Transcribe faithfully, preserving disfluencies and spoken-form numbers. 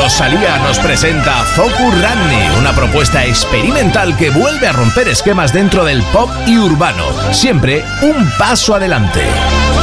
Rosalía nos presenta Focus Ranni, una propuesta experimental que vuelve a romper esquemas dentro del pop y urbano. Siempre un paso adelante.